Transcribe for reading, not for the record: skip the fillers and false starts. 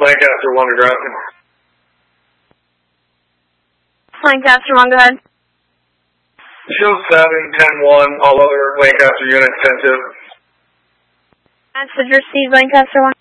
Lancaster 1 to ground. Lancaster 1, go ahead. Shield 7, 10-1, all other Lancaster units 10-2. Message received, Lancaster 1.